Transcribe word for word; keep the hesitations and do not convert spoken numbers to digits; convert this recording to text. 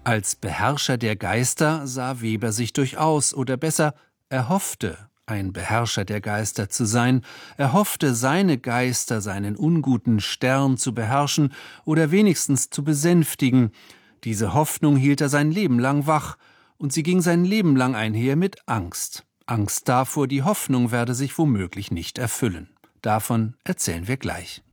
Als Beherrscher der Geister sah Weber sich durchaus, oder besser, er hoffte, ein Beherrscher der Geister zu sein, er hoffte, seine Geister, seinen unguten Stern zu beherrschen oder wenigstens zu besänftigen. Diese Hoffnung hielt er sein Leben lang wach, und sie ging sein Leben lang einher mit Angst. Angst davor, die Hoffnung werde sich womöglich nicht erfüllen. Davon erzählen wir gleich.